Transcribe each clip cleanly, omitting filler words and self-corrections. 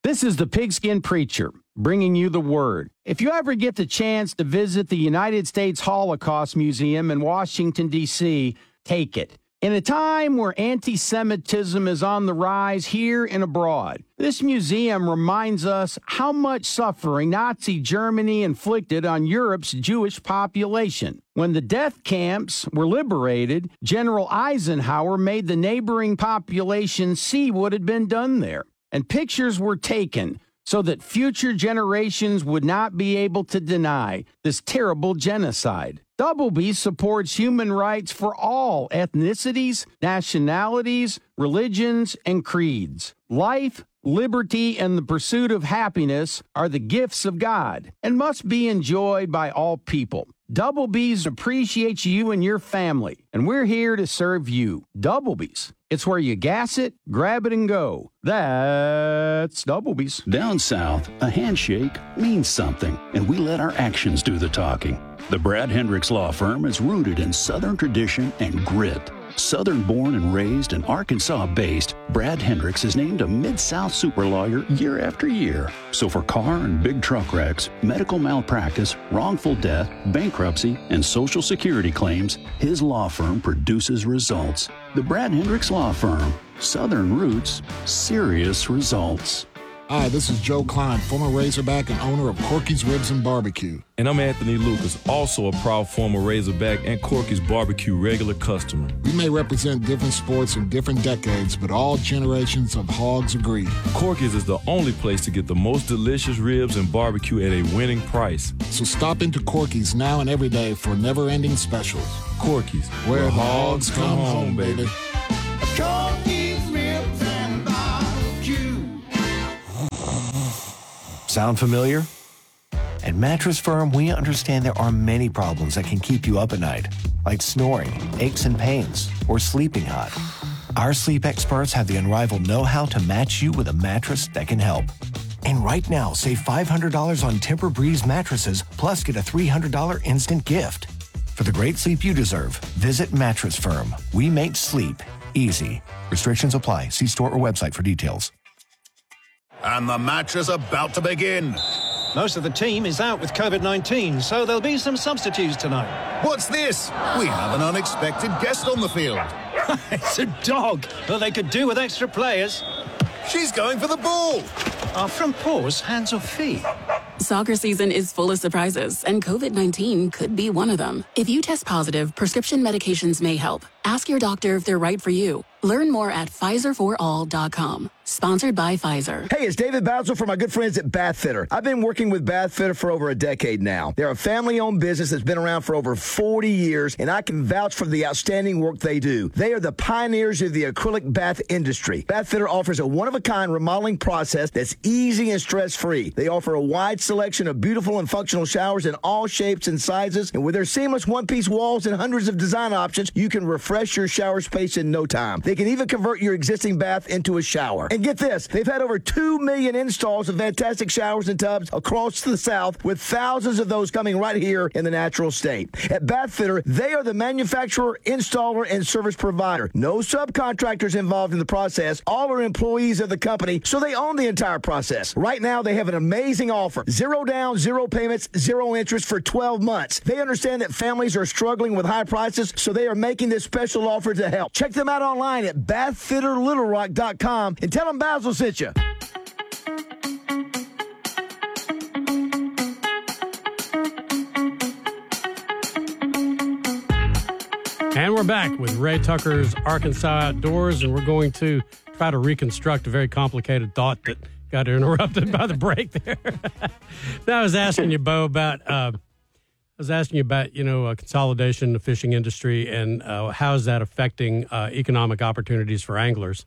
This is the Pigskin Preacher, bringing you the word. If you ever get the chance to visit the United States Holocaust Museum in Washington, D.C., take it. In a time where anti-Semitism is on the rise here and abroad, this museum reminds us how much suffering Nazi Germany inflicted on Europe's Jewish population. When the death camps were liberated, General Eisenhower made the neighboring population see what had been done there. And pictures were taken so that future generations would not be able to deny this terrible genocide. Double-B supports human rights for all ethnicities, nationalities, religions, and creeds. Life, liberty, and the pursuit of happiness are the gifts of God and must be enjoyed by all people. Double-B's appreciates you and your family, and we're here to serve you. Double-B's. It's where you gas it, grab it, and go. That's Double-B's. Down south, a handshake means something, and we let our actions do the talking. The Brad Hendricks Law Firm is rooted in Southern tradition and grit. Southern-born and raised and Arkansas-based, Brad Hendricks is named a Mid-South super lawyer year after year. So for car and big truck wrecks, medical malpractice, wrongful death, bankruptcy, and Social Security claims, his law firm produces results. The Brad Hendricks Law Firm. Southern roots, serious results. Hi, this is Joe Klein, former Razorback and owner of Corky's Ribs and Barbecue. And I'm Anthony Lucas, also a proud former Razorback and Corky's Barbecue regular customer. We may represent different sports in different decades, but all generations of hogs agree. Corky's is the only place to get the most delicious ribs and barbecue at a winning price. So stop into Corky's now and every day for never-ending specials. Corky's, where hogs come home, baby. Corky's Ribs and Barbecue. Sound familiar? At Mattress Firm, we understand there are many problems that can keep you up at night, like snoring, aches and pains, or sleeping hot. Our sleep experts have the unrivaled know-how to match you with a mattress that can help. And right now, save $500 on Tempur-Breeze mattresses, plus get a $300 instant gift. For the great sleep you deserve, visit Mattress Firm. We make sleep easy. Restrictions apply. See store or website for details. And the match is about to begin. Most of the team is out with COVID-19, so there'll be some substitutes tonight. What's this? We have an unexpected guest on the field. It's a dog. Well, they could do with extra players. She's going for the ball. Are front paws hands or feet? Soccer season is full of surprises, and COVID-19 could be one of them. If you test positive, prescription medications may help. Ask your doctor if they're right for you. Learn more at PfizerForAll.com. Sponsored by Pfizer. Hey, it's David Basil from my good friends at Bath Fitter. I've been working with Bath Fitter for over a decade now. They're a family-owned business that's been around for over 40 years, and I can vouch for the outstanding work they do. They are the pioneers of the acrylic bath industry. Bath Fitter offers a one-of-a-kind remodeling process that's easy and stress-free. They offer a wide selection of beautiful and functional showers in all shapes and sizes, and with their seamless one-piece walls and hundreds of design options, you can refresh your shower space in no time. They can even convert your existing bath into a shower. And get this, they've had over 2 million installs of fantastic showers and tubs across the South, with thousands of those coming right here in the natural state. At Bath Fitter, they are the manufacturer, installer, and service provider. No subcontractors involved in the process. All are employees of the company, so they own the entire process. Right now, they have an amazing offer. 0 down, 0 payments, 0 interest for 12 months. They understand that families are struggling with high prices, so they are making this special offer to help. Check them out online at bathfitterlittlerock.com and tell them Basil sent you. And we're back with Ray Tucker's Arkansas Outdoors, and we're going to try to reconstruct a very complicated thought that got interrupted by the break there. Now, I was asking you, Bo, about consolidation in the fishing industry and how is that affecting economic opportunities for anglers?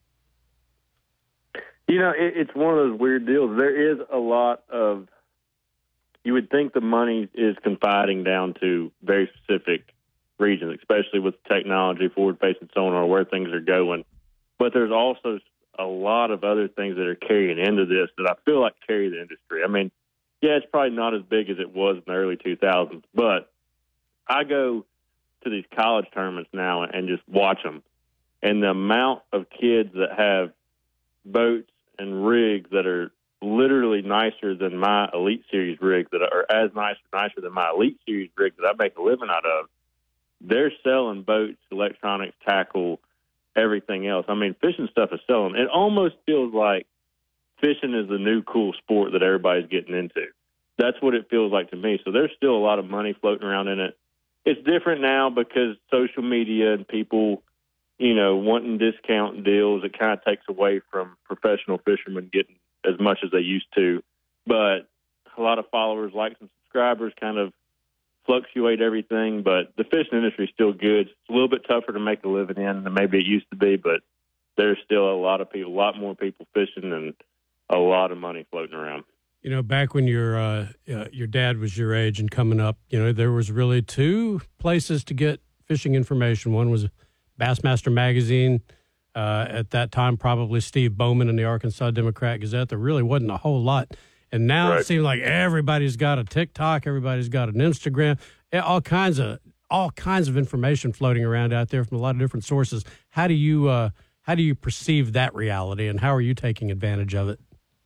You know, it's one of those weird deals. There is a lot of, you would think the money is confiding down to very specific regions, especially with technology, forward-facing sonar, where things are going. But there's also a lot of other things that are carrying into this that I feel like carry the industry. I mean, yeah, it's probably not as big as it was in the early 2000s, but I go to these college tournaments now and just watch them. And the amount of kids that have boats and rigs that are literally nicer than my Elite Series rig, that are as nicer than my Elite Series rig that I make a living out of. They're selling boats, electronics, tackle, everything else. I mean, fishing stuff is selling. It almost feels like fishing is the new cool sport that everybody's getting into. That's what it feels like to me. So there's still a lot of money floating around in it. It's different now because social media and people, wanting discount deals, it kind of takes away from professional fishermen getting as much as they used to. But a lot of followers, likes, and subscribers kind of fluctuate everything. But the fishing industry is still good. It's a little bit tougher to make a living in than maybe it used to be, but there's still a lot more people fishing and a lot of money floating around. Back when your dad was your age and coming up, there was really two places to get fishing information. One was Bassmaster Magazine. At that time, probably Steve Bowman in the Arkansas Democrat-Gazette. There really wasn't a whole lot. And now It seems like everybody's got a TikTok, everybody's got an Instagram, all kinds of information floating around out there from a lot of different sources. How do you perceive that reality, and how are you taking advantage of it?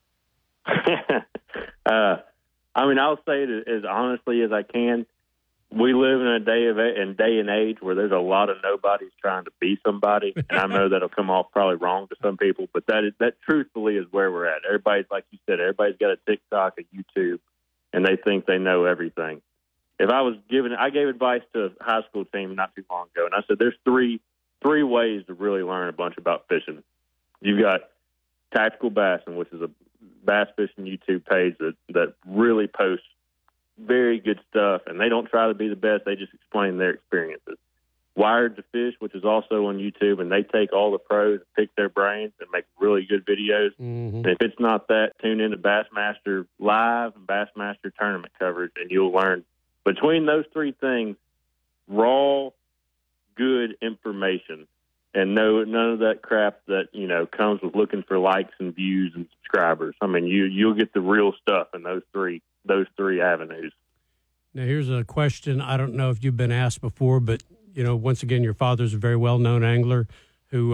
I'll say it as honestly as I can. We live in a day and age where there's a lot of nobodies trying to be somebody, and I know that'll come off probably wrong to some people, but that truthfully is where we're at. Everybody's, like you said, everybody's got a TikTok, a YouTube, and they think they know everything. I gave advice to a high school team not too long ago, and I said there's three ways to really learn a bunch about fishing. You've got Tactical Bassing, which is a bass fishing YouTube page that really posts very good stuff, and they don't try to be the best. They just explain their experiences. Wired to Fish, which is also on YouTube, and they take all the pros and pick their brains and make really good videos. Mm-hmm. And if it's not that, tune into Bassmaster Live and Bassmaster Tournament coverage, and you'll learn. Between those three things, raw, good information, and none of that crap that, comes with looking for likes and views and subscribers. I mean, you'll get the real stuff in those three avenues. Now, here's a question. I don't know if you've been asked before, but, once again, your father's a very well-known angler who,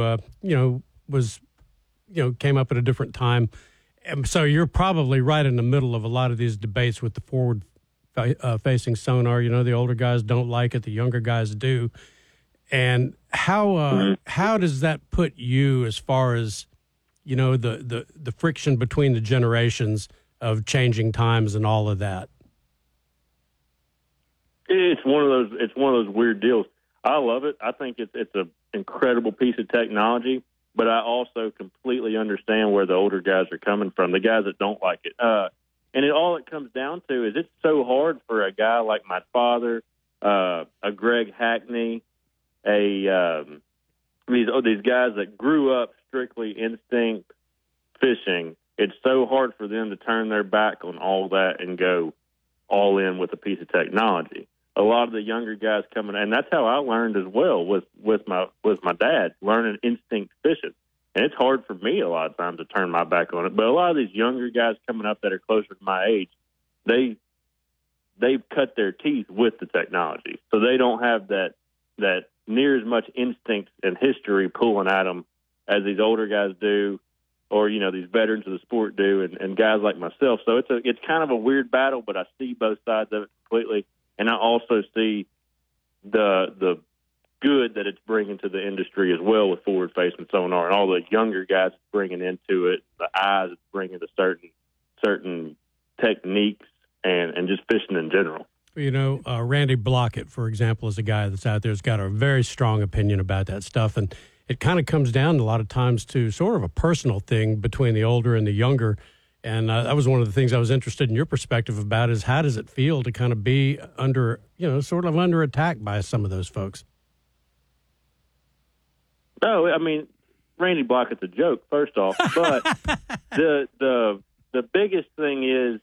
came up at a different time. And so you're probably right in the middle of a lot of these debates with the forward-facing sonar. The older guys don't like it. The younger guys do. And how does that put you as far as, the friction between the generations of changing times and all of that? It's one of those weird deals. I love it. I think it's an incredible piece of technology, but I also completely understand where the older guys are coming from, the guys that don't like it. And all it comes down to is it's so hard for a guy like my father, a Greg Hackney, these guys that grew up strictly instinct fishing. It's so hard for them to turn their back on all that and go all in with a piece of technology. A lot of the younger guys coming, and that's how I learned as well with my dad, learning instinct fishing. And it's hard for me a lot of times to turn my back on it. But a lot of these younger guys coming up that are closer to my age, they've cut their teeth with the technology, so they don't have that near as much instinct and history pulling at them as these older guys do, or these veterans of the sport do, and guys like myself. So it's kind of a weird battle, but I see both sides of it completely, and I also see the good that it's bringing to the industry as well with forward-facing sonar and all the younger guys bringing into it, the eyes it's bringing to certain techniques and just fishing in general. Randy Blockett, for example, is a guy that's out there who's got a very strong opinion about that stuff, and it kind of comes down a lot of times to sort of a personal thing between the older and the younger. And that was one of the things I was interested in your perspective about, is how does it feel to kind of be under attack by some of those folks? No, I mean, Randy Blockett's a joke, first off. But the biggest thing is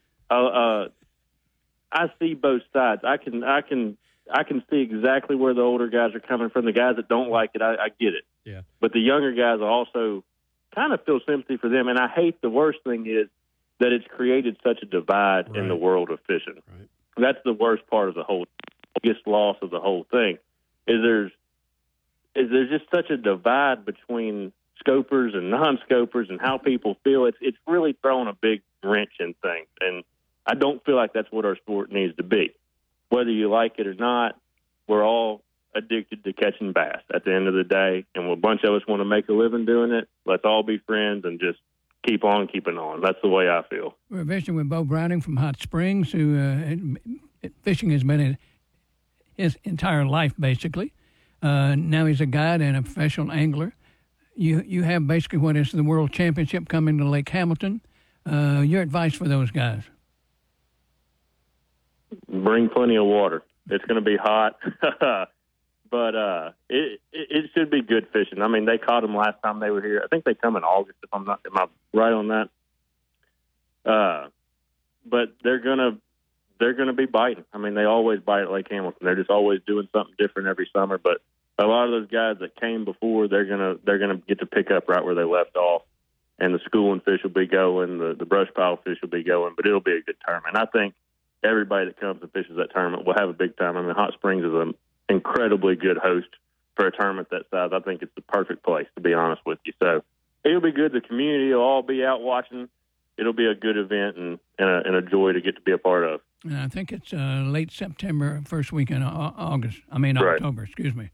I see both sides. I can see exactly where the older guys are coming from. The guys that don't like it, I get it. Yeah. But the younger guys also kind of feel sympathy for them. And I hate the worst thing is that it's created such a divide in the world of fishing. Right. That's the worst part of the whole, biggest loss of the whole thing, is there's just such a divide between scopers and non-scopers and how people feel. It's really thrown a big wrench in things, and I don't feel like that's what our sport needs to be. Whether you like it or not, we're all addicted to catching bass at the end of the day, and a bunch of us want to make a living doing it. Let's all be friends and just keep on keeping on. That's the way I feel. We're visiting with Bo Browning from Hot Springs, who fishing has been his entire life, basically. Now he's a guide and a professional angler. You have basically what is the World Championship coming to Lake Hamilton. Your advice for those guys? Bring plenty of water. It's going to be hot, but it should be good fishing. I mean, they caught them last time they were here. I think they come in August, if am I right on that? But they're gonna be biting. I mean, they always bite at Lake Hamilton. They're just always doing something different every summer. But a lot of those guys that came before, they're gonna get to pick up right where they left off, and the schooling fish will be going, the brush pile fish will be going. But it'll be a good tournament. I think everybody that comes and fishes that tournament will have a big time. I mean, Hot Springs is an incredibly good host for a tournament that size. I think it's the perfect place, to be honest with you. So it'll be good. The community will all be out watching. It'll be a good event and a joy to get to be a part of. And I think it's late September, first week in August. Right. October, excuse me.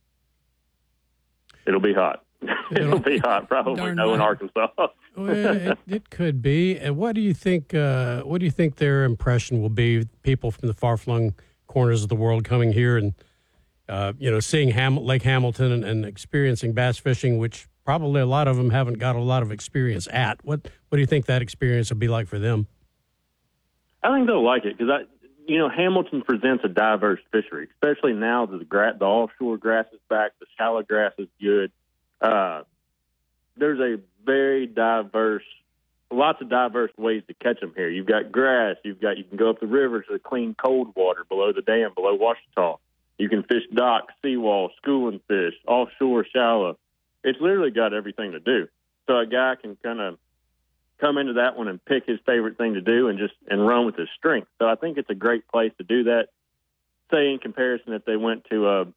It'll be hot. It'll be hot, probably in Arkansas. Well, it could be. And what do you think? What do you think their impression will be? People from the far-flung corners of the world coming here and seeing Lake Hamilton and experiencing bass fishing, which probably a lot of them haven't got a lot of experience at. What do you think that experience will be like for them? I think they'll like it because Hamilton presents a diverse fishery, especially now that the offshore grass is back, the shallow grass is good. There's a very lots of diverse ways to catch them here. You've got grass. You can go up the river to the clean cold water below the dam, below Ouachita. You can fish docks, seawall, schooling fish, offshore, shallow. It's literally got everything to do. So a guy can kind of come into that one and pick his favorite thing to do and run with his strength. So I think it's a great place to do that. Say in comparison, if they went to a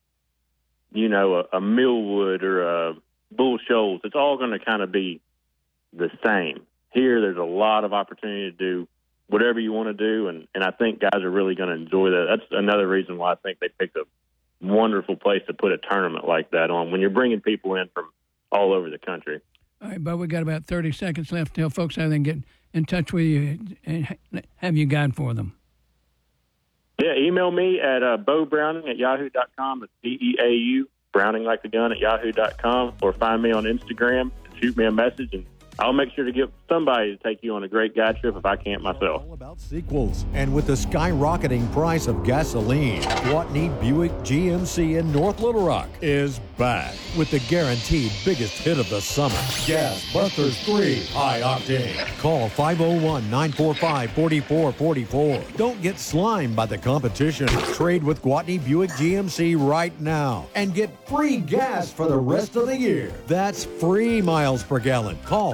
Millwood or a Bull Shoals, it's all going to kind of be the same. Here, there's a lot of opportunity to do whatever you want to do, and I think guys are really going to enjoy that. That's another reason why I think they picked a wonderful place to put a tournament like that on when you're bringing people in from all over the country. All right, Bud, we got about 30 seconds left. Tell folks how they can get in touch with you and have you guide for them. Yeah, email me at bobrowning@yahoo.com. It's BEAU, Browning like the gun, at yahoo.com, or find me on Instagram and shoot me a message, and I'll make sure to get somebody to take you on a great guide trip if I can't myself. All about sequels. And with the skyrocketing price of gasoline, Gwatney Buick GMC in North Little Rock is back with the guaranteed biggest hit of the summer. Gas Busters 3 High Octane. Call 501-945-4444. Don't get slimed by the competition. Trade with Gwatney Buick GMC right now and get free gas for the rest of the year. That's free miles per gallon. Call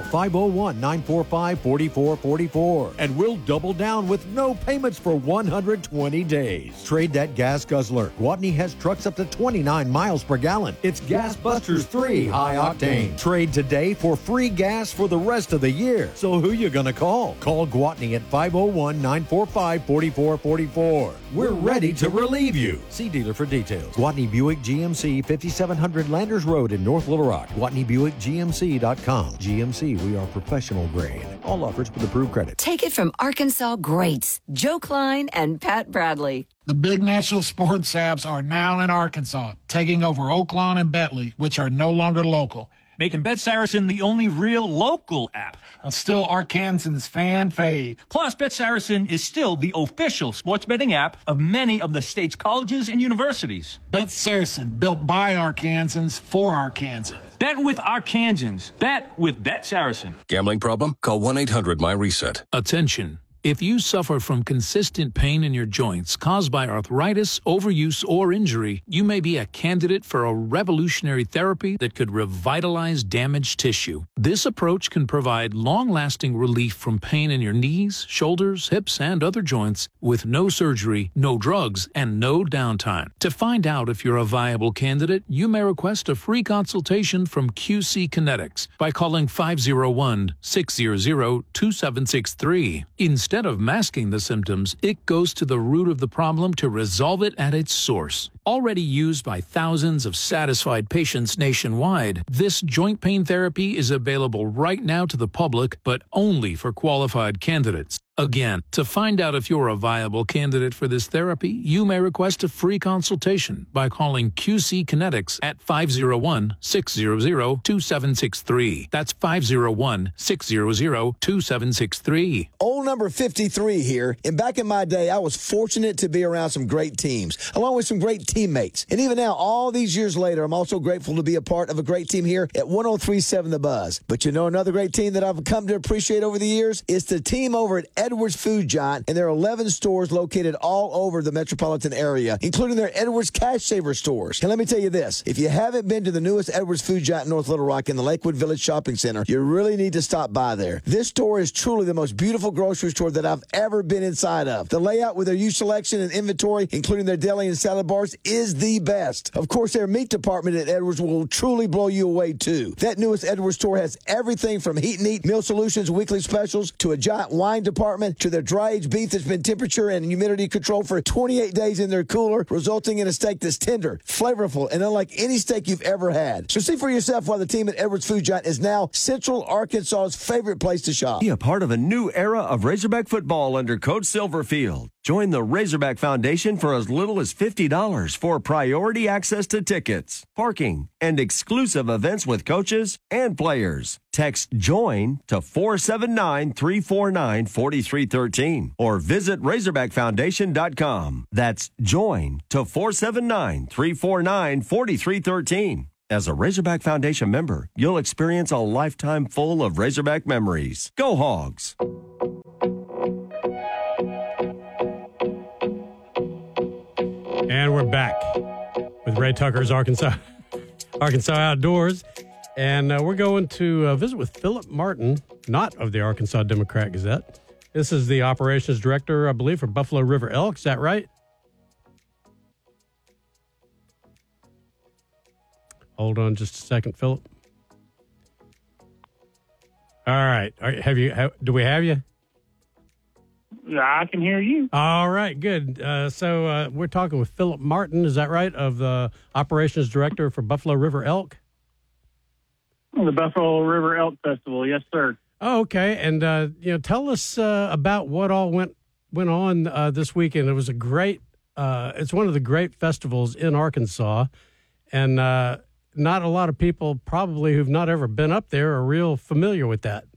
501-945-4444 and we'll double down with no payments for 120 days. Trade that gas guzzler. Gwatney has trucks up to 29 miles per gallon. It's Gas Busters 3 High Octane. Trade today for free gas for the rest of the year. So who you gonna call? Call Gwatney at 501-945-4444. We're ready to relieve you. See dealer for details. Gwatney Buick GMC, 5700 Landers Road in North Little Rock. GwatneyBuickGMC.com. GMC, we are professional grade. All offers with approved credit. Take it from Arkansas greats, Joe Klein and Pat Bradley. The big national sports apps are now in Arkansas, taking over Oaklawn and Bentley, which are no longer local. Making Bet Saracen the only real local app. Still Arkansans' fan fave. Plus, Bet Saracen is still the official sports betting app of many of the state's colleges and universities. Bet Saracen, built by Arkansans for Arkansans. Bet with Arkansans. Bet with Bet Saracen. Gambling problem? Call 1-800-MY-RESET. Attention. If you suffer from consistent pain in your joints caused by arthritis, overuse, or injury, you may be a candidate for a revolutionary therapy that could revitalize damaged tissue. This approach can provide long-lasting relief from pain in your knees, shoulders, hips, and other joints with no surgery, no drugs, and no downtime. To find out if you're a viable candidate, you may request a free consultation from QC Kinetics by calling 501-600-2763. Instead of masking the symptoms, it goes to the root of the problem to resolve it at its source. Already used by thousands of satisfied patients nationwide, this joint pain therapy is available right now to the public, but only for qualified candidates. Again, to find out if you're a viable candidate for this therapy, you may request a free consultation by calling QC Kinetics at 501-600-2763. That's 501-600-2763. Old number 53 here, and back in my day, I was fortunate to be around some great teams, along with some great teammates. And even now, all these years later, I'm also grateful to be a part of a great team here at 103.7 The Buzz. But you know another great team that I've come to appreciate over the years? It's the team over at Edwards Food Giant, and there are 11 stores located all over the metropolitan area, including their Edwards Cash Saver stores. And let me tell you this, if you haven't been to the newest Edwards Food Giant in North Little Rock in the Lakewood Village Shopping Center, you really need to stop by there. This store is truly the most beautiful grocery store that I've ever been inside of. The layout with their huge selection and inventory, including their deli and salad bars, is the best. Of course, their meat department at Edwards will truly blow you away, too. That newest Edwards store has everything from heat and eat, meal solutions, weekly specials, to a giant wine department, to their dry-aged beef that's been temperature and humidity controlled for 28 days in their cooler, resulting in a steak that's tender, flavorful, and unlike any steak you've ever had. So see for yourself why the team at Edwards Food Giant is now Central Arkansas's favorite place to shop. Be a part of a new era of Razorback football under Coach Silverfield. Join the Razorback Foundation for as little as $50 for priority access to tickets, parking, and exclusive events with coaches and players. Text JOIN to 479-349-4313 or visit RazorbackFoundation.com. That's JOIN to 479-349-4313. As a Razorback Foundation member, you'll experience a lifetime full of Razorback memories. Go Hogs! And we're back with Ray Tucker's Arkansas Outdoors. And we're going to visit with Philip Martin, not of the Arkansas Democrat Gazette. This is the operations director, I believe, for Buffalo River Elk. Is that right? Hold on just a second, Philip. All right. Do we have you? I can hear you. All right, good. So we're talking with Philip Martin, is that right, of the operations director for Buffalo River Elk? The Buffalo River Elk Festival, yes, sir. Oh, okay. And tell us about what all went on this weekend. It was a great. It's one of the great festivals in Arkansas, and not a lot of people probably who've not ever been up there are real familiar with that.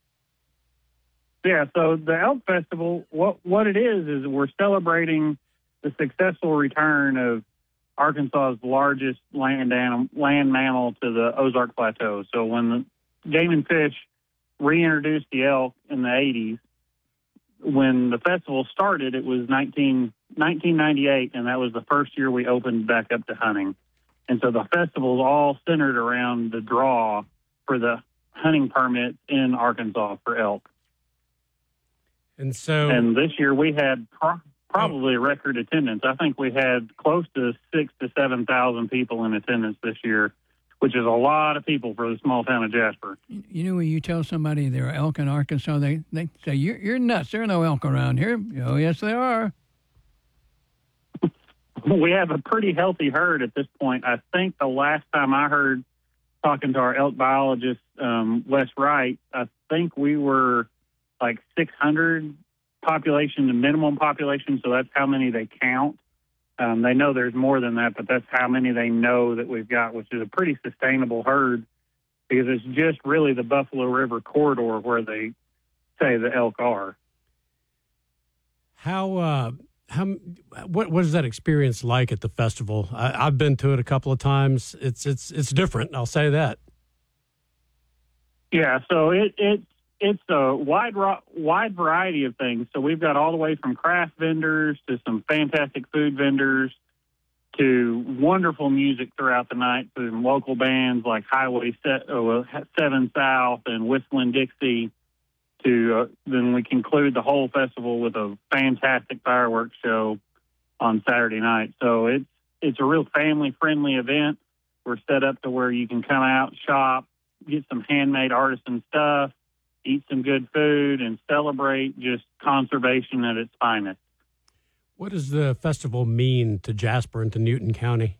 Yeah, so the Elk Festival, what it is we're celebrating the successful return of Arkansas's largest land mammal to the Ozark Plateau. So when the Game and Fish reintroduced the elk in the 80s, when the festival started, it was 1998, and that was the first year we opened back up to hunting. And so the festival is all centered around the draw for the hunting permit in Arkansas for elk. And this year we had probably a record attendance. I think we had close to 6,000 to 7,000 people in attendance this year, which is a lot of people for the small town of Jasper. You know, when you tell somebody there are elk in Arkansas, they say, you're nuts. There are no elk around here. Oh, yes, there are. We have a pretty healthy herd at this point. I think the last time I heard, talking to our elk biologist, Wes Wright, I think we were like 600 population, the minimum population, so that's how many they count. They know there's more than that, but that's how many they know that we've got, which is a pretty sustainable herd because it's just really the Buffalo River corridor where they say the elk are. What is that experience like at the festival? I've been to it a couple of times. It's different, I'll say that. Yeah, so it's a wide variety of things. So we've got all the way from craft vendors to some fantastic food vendors to wonderful music throughout the night from local bands like Highway 7 South and Whistling Dixie. Then we conclude the whole festival with a fantastic fireworks show on Saturday night. So it's a real family-friendly event. We're set up to where you can come out, shop, get some handmade artisan stuff, eat some good food, and celebrate just conservation at its finest. What does the festival mean to Jasper and to Newton County?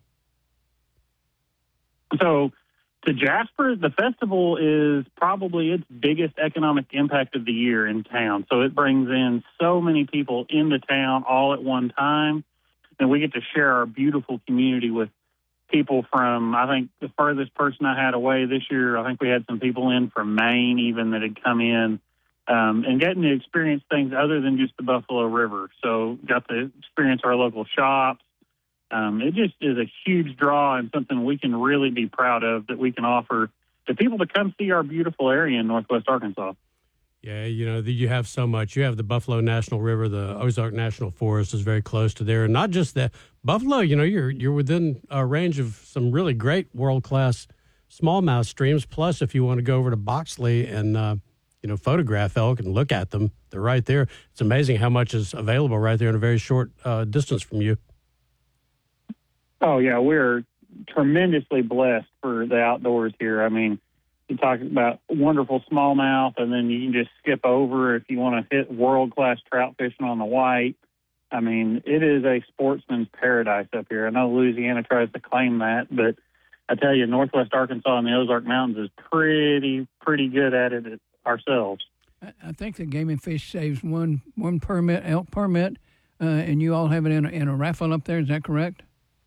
So to Jasper, the festival is probably its biggest economic impact of the year in town. So it brings in so many people into town all at one time, and we get to share our beautiful community with people from, I think the furthest person I had away this year, I think we had some people in from Maine even that had come in, and getting to experience things other than just the Buffalo River. So got to experience our local shops. It just is a huge draw and something we can really be proud of that we can offer to people to come see our beautiful area in Northwest Arkansas. Yeah, you have so much. You have the Buffalo National River, the Ozark National Forest is very close to there. And not just that, Buffalo, you're within a range of some really great world-class smallmouth streams. Plus, if you want to go over to Boxley and, photograph elk and look at them, they're right there. It's amazing how much is available right there in a very short distance from you. Oh, yeah, we're tremendously blessed for the outdoors here. I mean, you talk about wonderful smallmouth, and then you can just skip over if you want to hit world-class trout fishing on the white. I mean, it is a sportsman's paradise up here. I know Louisiana tries to claim that, but I tell you, Northwest Arkansas and the Ozark Mountains is pretty good at it ourselves. I think the Game and Fish saves one permit, elk permit, and you all have it in a raffle up there. Is that correct?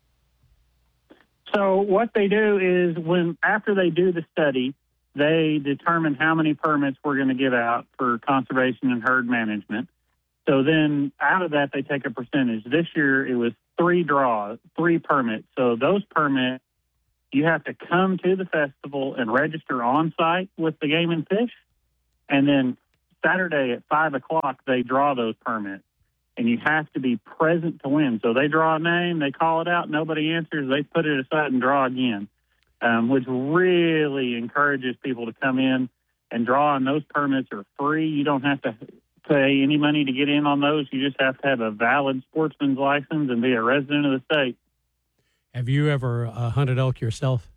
So what they do is after they do the study, they determine how many permits we're going to give out for conservation and herd management. So then out of that, they take a percentage. This year, it was 3 permits. So those permits, you have to come to the festival and register on site with the Game and Fish. And then Saturday at 5 o'clock, they draw those permits. And you have to be present to win. So they draw a name, they call it out, nobody answers, they put it aside and draw again, which really encourages people to come in and draw. And those permits are free. You don't have to pay any money to get in on those. You just have to have a valid sportsman's license and be a resident of the state. Have you ever hunted elk yourself?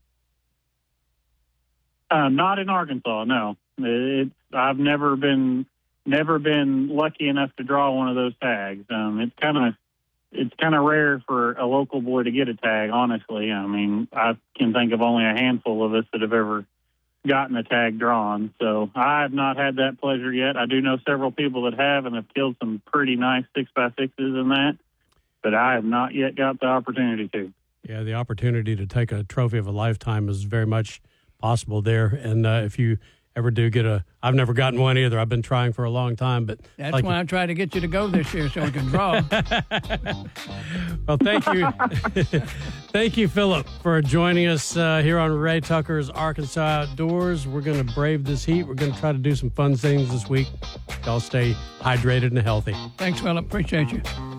Not in Arkansas, no. I've never been lucky enough to draw one of those tags. It's kind of rare for a local boy to get a tag, honestly. I mean, I can think of only a handful of us that have ever gotten a tag drawn. So I have not had that pleasure yet. I do know several people that have and have killed some pretty nice 6x6s in that, but I have not yet got the opportunity to. Yeah, the opportunity to take a trophy of a lifetime is very much possible there. And if you ever do get I've never gotten one either. I've been trying for a long time, but that's why I tried to get you to go this year so we can draw. Well, thank you. Thank you, Philip, for joining us here on Ray Tucker's Arkansas Outdoors. We're going to brave this heat. We're going to try to do some fun things this week. Y'all stay hydrated and healthy. Thanks, Philip. Appreciate you.